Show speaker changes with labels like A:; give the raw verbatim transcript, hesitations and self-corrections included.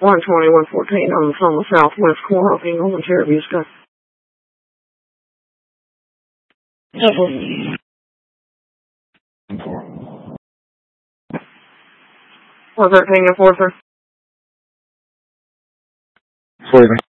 A: one twenty, one fourteen on the, from the southwest corner of Ingalls and Cherry Vista. Yes, sir. one thirteen and four, sir.
B: Sleeping.